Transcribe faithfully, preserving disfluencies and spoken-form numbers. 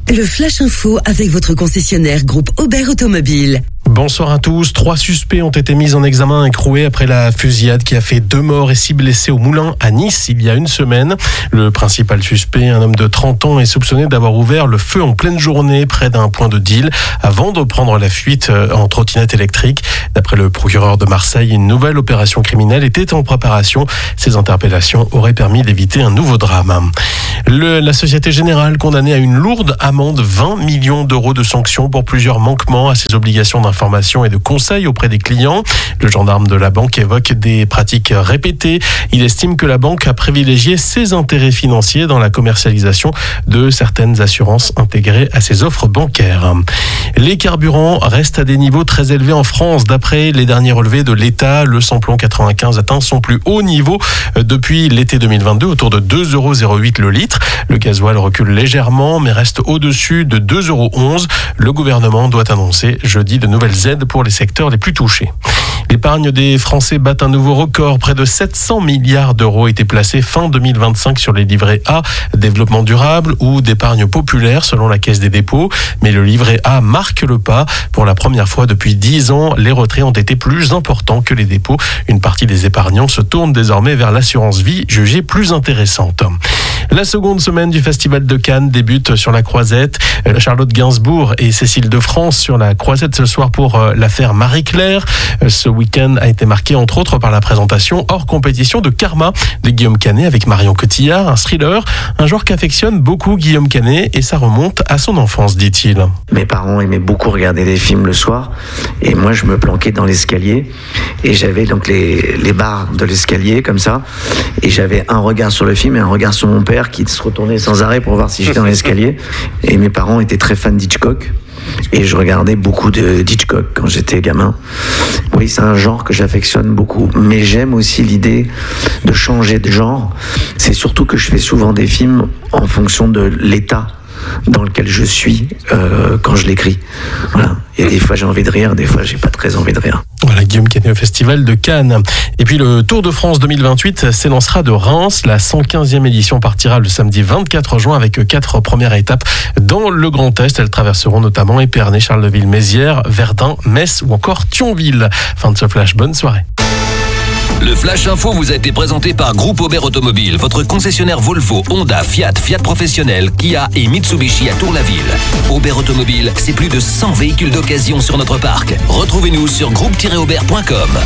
Le Flash Info avec votre concessionnaire groupe Aubert Automobile. Bonsoir à tous. Trois suspects ont été mis en examen écroués après la fusillade qui a fait deux morts et six blessés au Moulin à Nice il y a une semaine. Le principal suspect, un homme de trente ans, est soupçonné d'avoir ouvert le feu en pleine journée près d'un point de deal avant de prendre la fuite en trottinette électrique. D'après le procureur de Marseille, une nouvelle opération criminelle était en préparation. Ces interpellations auraient permis d'éviter un nouveau drame. Le, la Société Générale condamnée à une lourde amende, vingt millions d'euros de sanctions pour plusieurs manquements à ses obligations d'information et de conseil auprès des clients. Le gendarme de la banque évoque des pratiques répétées. Il estime que la banque a privilégié ses intérêts financiers dans la commercialisation de certaines assurances intégrées à ses offres bancaires. Les carburants restent à des niveaux très élevés en France. D'après les derniers relevés de l'État, le samplon quatre-vingt-quinze atteint son plus haut niveau depuis l'été deux mille vingt-deux, autour de deux euros zéro huit le litre. Le gasoil recule légèrement, mais reste au-dessus de deux euros onze. Le gouvernement doit annoncer jeudi de nouvelles aides pour les secteurs les plus touchés. L'épargne des Français bat un nouveau record. Près de sept cents milliards d'euros étaient placés fin deux mille vingt-cinq sur les livrets A, développement durable ou d'épargne populaire selon la Caisse des dépôts. Mais le livret A marque le pas. Pour la première fois depuis dix ans, les retraits ont été plus importants que les dépôts. Une partie des épargnants se tourne désormais vers l'assurance vie, jugée plus intéressante. La seconde semaine du Festival de Cannes débute sur la Croisette. Charlotte Gainsbourg et Cécile de France sur la Croisette ce soir pour l'affaire Marie-Claire. Ce week-end a été marqué entre autres par la présentation hors compétition de Karma de Guillaume Canet avec Marion Cotillard, un thriller, un genre qu'affectionne beaucoup Guillaume Canet et ça remonte à son enfance, dit-il. Mes parents aimaient beaucoup regarder des films le soir et moi je me planquais dans l'escalier et j'avais donc les, les barres de l'escalier comme ça et j'avais un regard sur le film et un regard sur mon père qui se retournait sans arrêt pour voir si j'étais dans l'escalier. Et mes parents étaient très fans d'Hitchcock. Et je regardais beaucoup de d'Hitchcock quand j'étais gamin. Oui, c'est un genre que j'affectionne beaucoup. Mais j'aime aussi l'idée de changer de genre. C'est surtout que je fais souvent des films en fonction de l'état dans lequel je suis euh, quand je l'écris. Voilà. Et des fois j'ai envie de rire, des fois j'ai pas très envie de rire. Voilà, Guillaume Canet au Festival de Cannes. Et puis le Tour de France deux mille vingt-huit s'élancera de Reims. La cent quinzième édition partira le samedi vingt-quatre juin avec quatre premières étapes dans le Grand Est. Elles traverseront notamment Épernay, Charleville-Mézières, Verdun, Metz ou encore Thionville. Fin de ce flash, bonne soirée. Le Flash Info vous a été présenté par Groupe Aubert Automobile, votre concessionnaire Volvo, Honda, Fiat, Fiat Professionnel, Kia et Mitsubishi à Tour-la-Ville. Aubert Automobile, c'est plus de cent véhicules d'occasion sur notre parc. Retrouvez-nous sur groupe tiret aubert point com.